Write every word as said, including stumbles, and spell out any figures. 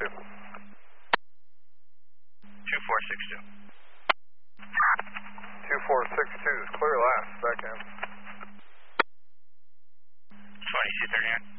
two. two four six two. two four six two is clear last, back in. twenty-two thirty-nine.